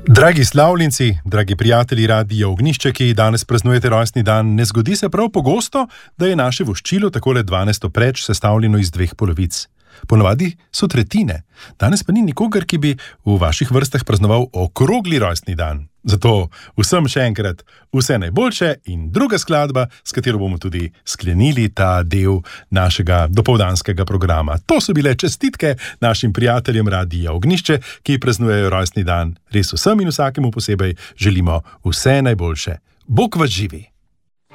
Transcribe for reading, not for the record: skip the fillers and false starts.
Dragi slavljenci, dragi prijatelji Radia Ognjišče, ki danes praznujete rojstni dan, ne zgodi se prav pogosto, da je naše voščilo takole 12. preč sestavljeno iz dveh polovic. Ponovadi so tretjine. Danes pa ni nikogar, ki bi v vaših vrstah praznoval okrogli rojstni dan. Zato vsem še enkrat vse najboljše in druga skladba, s katero bomo tudi sklenili ta del našega dopoldanskega programa. To so bile čestitke našim prijateljem Radia Ognjišče, ki praznujejo rojstni dan. Res vsem in vsakemu posebej želimo vse najboljše. Bog vas živi!